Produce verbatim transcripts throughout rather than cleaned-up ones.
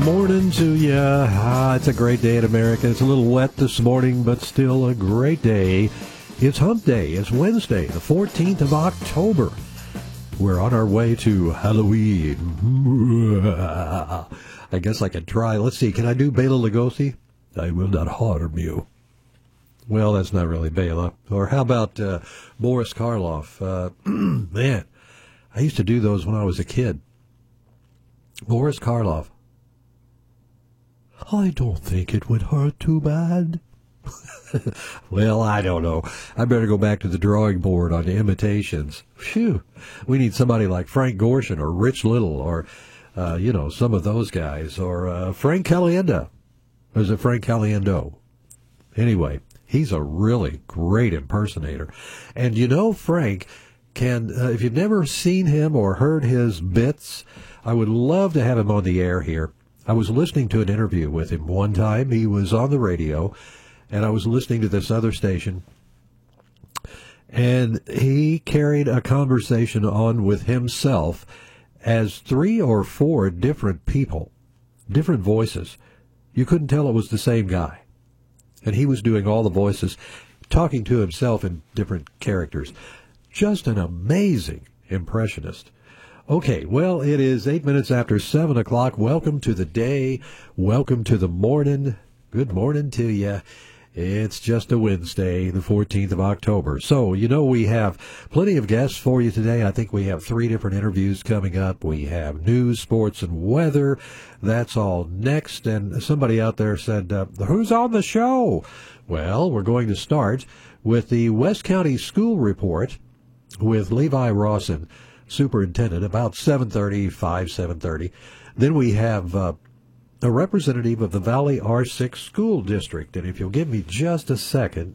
Morning to you. Ah, it's a great day in America. It's a little wet this morning, but still a great day. It's Hump Day. It's Wednesday, the fourteenth of October. We're on our way to Halloween. I guess I could try. Let's see. Can I do Bela Lugosi? I will not harm you. Well, that's not really Bela. Or how about uh, Boris Karloff? Uh, man, I used to do those when I was a kid. Boris Karloff. I don't think it would hurt too bad. Well, I don't know. I better go back to the drawing board on imitations. Phew. We need somebody like Frank Gorshin or Rich Little or, uh, you know, some of those guys. Or uh, Frank Caliendo. Or is it Frank Caliendo? Anyway, he's a really great impersonator. And you know, Frank can, uh, if you've never seen him or heard his bits, I would love to have him on the air here. I was listening to an interview with him one time. He was on the radio, and I was listening to this other station, and he carried a conversation on with himself as three or four different people, different voices. You couldn't tell it was the same guy. And he was doing all the voices, talking to himself in different characters. Just an amazing impressionist. Okay, well, it is eight minutes after seven o'clock. Welcome to the day. Welcome to the morning. Good morning to you. It's just a Wednesday, the fourteenth of October. So, you know, we have plenty of guests for you today. I think we have three different interviews coming up. We have news, sports, and weather. That's all next. And somebody out there said, uh, who's on the show? Well, we're going to start with the West County School Report with Levi Rawson, superintendent, about seven thirty, five, seven thirty. Then we have uh, a representative of the Valley R six School District. And if you'll give me just a second,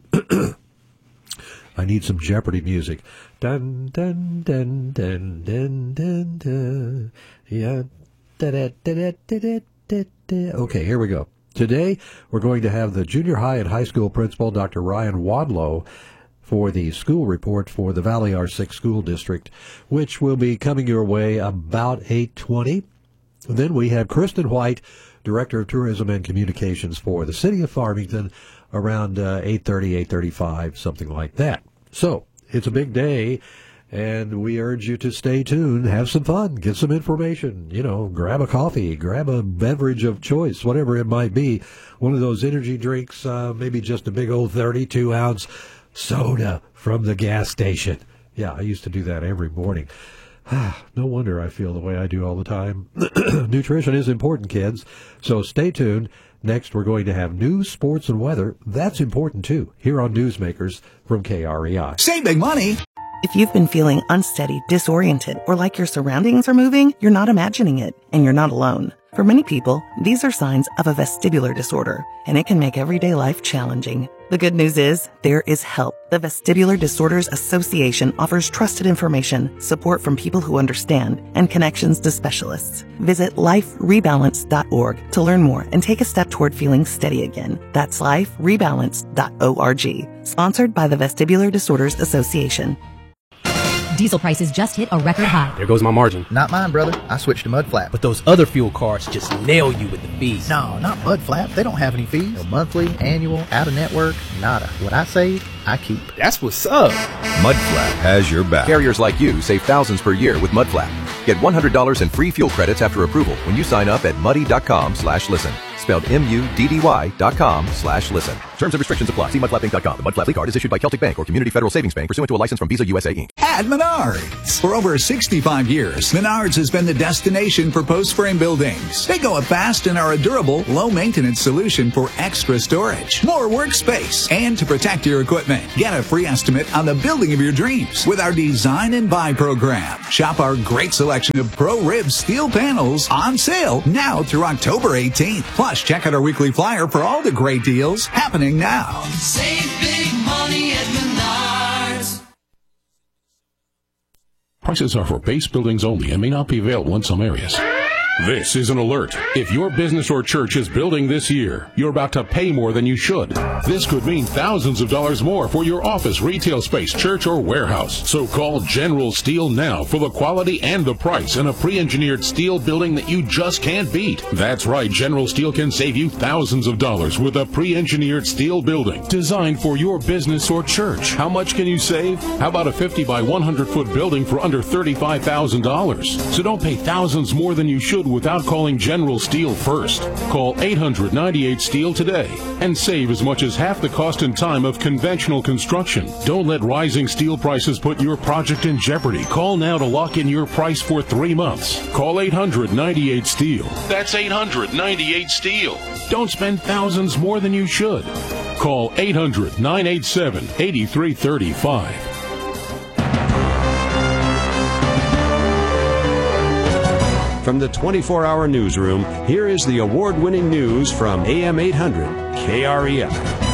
I need some Jeopardy music. Dun, dun, dun, dun, dun, dun, dun. Yeah. Da, da, da, da, da, da, da. Okay, here we go. Today, we're going to have the junior high and high school principal, Doctor Ryan Wadlow, for the school report for the Valley R six School District, which will be coming your way about eight twenty. Then we have Kristen White, Director of Tourism and Communications for the City of Farmington, around uh, eight thirty, eight thirty-five, something like that. So, it's a big day, and we urge you to stay tuned, have some fun, get some information, you know, grab a coffee, grab a beverage of choice, whatever it might be, one of those energy drinks, uh, maybe just a big old thirty-two ounce soda from the gas station. Yeah, I used to do that every morning. No wonder I feel the way I do all the time. Nutrition is important, kids. So stay tuned. Next, we're going to have news, sports, and weather. That's important, too, here on Newsmakers from K R E I. Save big money. If you've been feeling unsteady, disoriented, or like your surroundings are moving, you're not imagining it, and you're not alone. For many people, these are signs of a vestibular disorder, and it can make everyday life challenging. The good news is, there is help. The Vestibular Disorders Association offers trusted information, support from people who understand, and connections to specialists. Visit life rebalance dot org to learn more and take a step toward feeling steady again. That's life rebalance dot org. Sponsored by the Vestibular Disorders Association. Diesel prices just hit a record high. There goes my margin. Not mine, brother. I switched to Mudflap. But those other fuel cards just nail you with the fees. No, not Mudflap. They don't have any fees. No monthly, annual, out-of-network, nada. What I save, I keep. That's what's up. Mudflap has your back. Carriers like you save thousands per year with Mudflap. Get one hundred dollars in free fuel credits after approval when you sign up at muddy.com slash listen. Spelled M-U-D-D-Y dot com slash listen. Terms and restrictions apply. See mudflap inc dot com. The Mudflap card is issued by Celtic Bank or Community Federal Savings Bank pursuant to a license from Visa U S A Incorporated. At Menards. For over sixty-five years, Menards has been the destination for post-frame buildings. They go up fast and are a durable, low-maintenance solution for extra storage, more workspace, and to protect your equipment. Get a free estimate on the building of your dreams with our Design and Buy program. Shop our great selection of Pro-Rib steel panels on sale now through October eighteenth. Plus, check out our weekly flyer for all the great deals happening now. Save big money at Menards. Prices are for base buildings only and may not be available in some areas. This is an alert. If your business or church is building this year, you're about to pay more than you should. This could mean thousands of dollars more for your office, retail space, church, or warehouse. So call General Steel now for the quality and the price in a pre-engineered steel building that you just can't beat. That's right, General Steel can save you thousands of dollars with a pre-engineered steel building designed for your business or church. How much can you save? How about a fifty by one hundred foot building for under thirty-five thousand dollars? So don't pay thousands more than you should without calling General Steel first. Call eight hundred ninety-eight steel today and save as much as half the cost and time of conventional construction. Don't let rising steel prices put your project in jeopardy. Call now to lock in your price for three months. Call eight hundred ninety-eight steel. That's eight hundred ninety-eight steel. Don't spend thousands more than you should. Call eight hundred nine eight seven eight three three five. From the twenty-four hour newsroom, here is the award-winning news from A M eight hundred K R E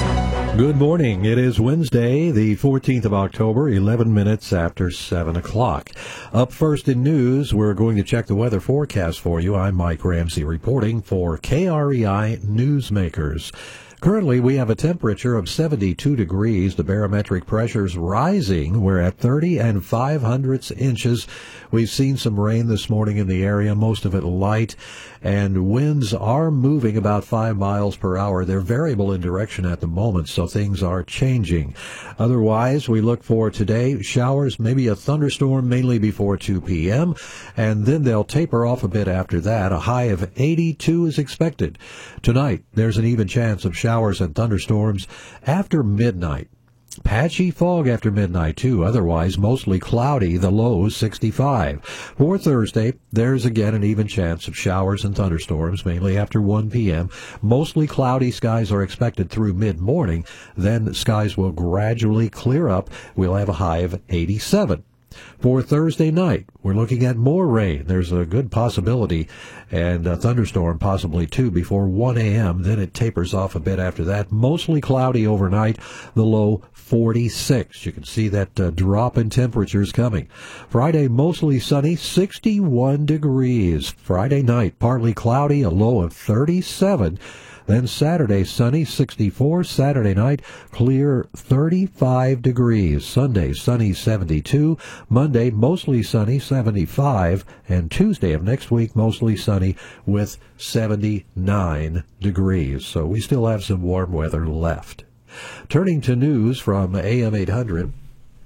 I. Good morning. It is Wednesday, the fourteenth of October, eleven minutes after seven o'clock. Up first in news, we're going to check the weather forecast for you. I'm Mike Ramsey reporting for K R E I Newsmakers. Currently, we have a temperature of seventy-two degrees. The barometric pressure's rising. We're at thirty and five hundredths inches. We've seen some rain this morning in the area, most of it light, and winds are moving about five miles per hour. They're variable in direction at the moment, so things are changing. Otherwise, we look for today showers, maybe a thunderstorm, mainly before two p.m., and then they'll taper off a bit after that. A high of eighty-two is expected. Tonight, there's an even chance of showers and thunderstorms after midnight. Patchy fog after midnight, too. Otherwise, mostly cloudy. The low is sixty-five. For Thursday, there's again an even chance of showers and thunderstorms, mainly after one p.m. Mostly cloudy skies are expected through mid-morning. Then skies will gradually clear up. We'll have a high of eighty-seven. For Thursday night, we're looking at more rain. There's a good possibility, and a thunderstorm possibly too, before one a.m. Then it tapers off a bit after that. Mostly cloudy overnight, the low forty-six. You can see that uh, drop in temperatures coming. Friday, mostly sunny, sixty-one degrees. Friday night, partly cloudy, a low of thirty-seven. Then Saturday, sunny, sixty-four. Saturday night, clear, thirty-five degrees. Sunday, sunny, seventy-two. Monday, mostly sunny, seventy-five. And Tuesday of next week, mostly sunny with seventy-nine degrees. So we still have some warm weather left. Turning to news from A M eight hundred.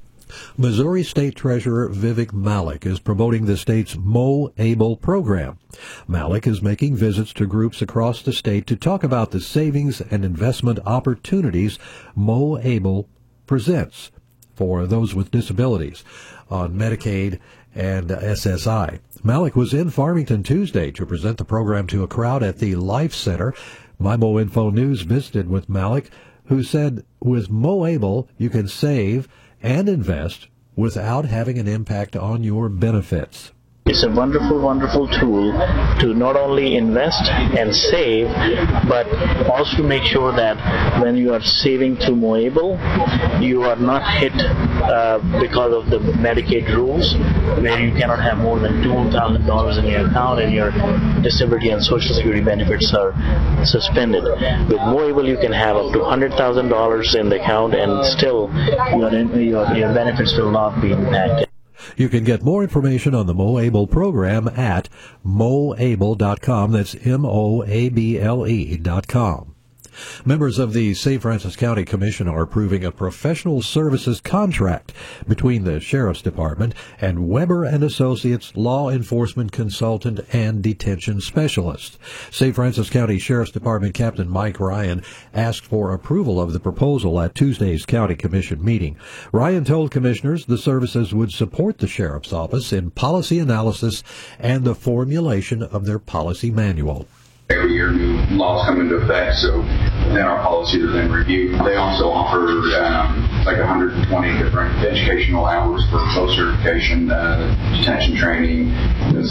Missouri State Treasurer Vivek Malik is promoting the state's Mo Able program. Malik is making visits to groups across the state to talk about the savings and investment opportunities Mo Able presents for those with disabilities on Medicaid and S S I. Malik was in Farmington Tuesday to present the program to a crowd at the Life Center. My Mo Info News visited with Malik, who said, with Mo Able, you can save and invest without having an impact on your benefits. It's a wonderful, wonderful tool to not only invest and save, but also to make sure that when you are saving through Mo Able, you are not hit uh, because of the Medicaid rules, where you cannot have more than two thousand dollars in your account and your disability and Social Security benefits are suspended. With Mo Able, you can have up to one hundred thousand dollars in the account and still your, your, your benefits will not be impacted. You can get more information on the Mo Able program at mo able dot com. That's M O A B L E dot com. Members of the Saint Francis County Commission are approving a professional services contract between the Sheriff's Department and Weber and Associates Law Enforcement Consultant and Detention Specialist. Saint Francis County Sheriff's Department Captain Mike Ryan asked for approval of the proposal at Tuesday's County Commission meeting. Ryan told commissioners the services would support the Sheriff's Office in policy analysis and the formulation of their policy manual. Every year new laws come into effect, so then our policies are then reviewed. They also offer um, like one hundred twenty different educational hours for post-certification, uh, detention training,